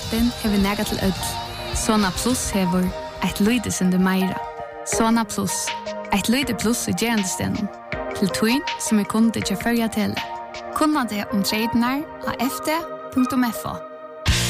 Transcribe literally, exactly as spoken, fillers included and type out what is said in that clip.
Hatten hever nega til ødel. Sona Plus hever et lyde sinde meira. Sona Plus, et lyde plus i gerandestenen. Til tøyn som er kunde til førja tele. Kunna det om tredjenar av f d punktum f o.